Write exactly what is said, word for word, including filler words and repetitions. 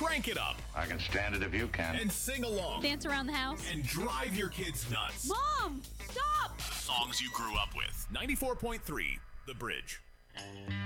crank it up, I can stand it if you can. and sing along, Dance around the house. and drive your kids nuts. Mom, stop! Songs you grew up with. ninety-four point three, The Bridge.